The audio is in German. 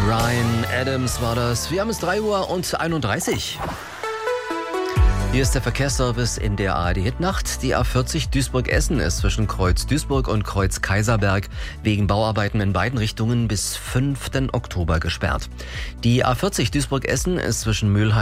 Ryan Adams war das. Wir haben es 3:31 Uhr. Hier ist der Verkehrsservice in der ARD-Hitnacht. Die A40 Duisburg-Essen ist zwischen Kreuz Duisburg und Kreuz Kaiserberg wegen Bauarbeiten in beiden Richtungen bis 5. Oktober gesperrt. Die A40 Duisburg-Essen ist zwischen Mülheim